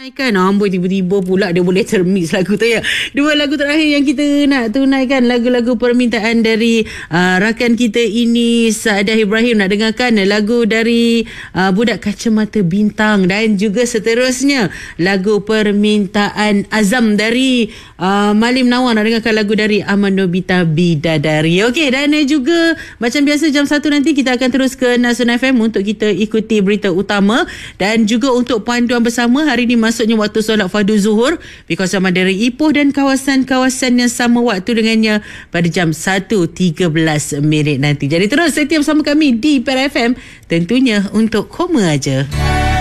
Kan amboi tiba-tiba pula dia boleh termix lagu tu ya. Dua lagu terakhir yang kita nak tunaikan, lagu-lagu permintaan dari rakan kita ini, Saadah Ibrahim. Nak dengarkan lagu dari Budak Kacamata Bintang, dan juga seterusnya lagu permintaan Azam dari Malim Nawang. Nak dengarkan lagu dari Ahmad Nobita Bidadari. Okey, dan juga macam biasa jam 1 nanti kita akan terus ke Nasional FM untuk kita ikuti berita utama, dan juga untuk panduan bersama hari ini masuknya waktu solat fardu zuhur di kawasan Mandiri Ipoh dan kawasan-kawasan yang sama waktu dengannya pada jam 1.13 nanti. Jadi terus setia bersama kami di PER FM, tentunya untuk Koma Aja.